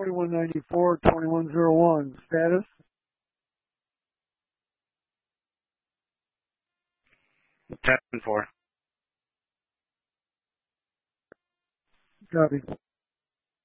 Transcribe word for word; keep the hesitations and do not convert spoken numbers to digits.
forty-one ninety-four, twenty-one oh one. Status? ten four. Copy.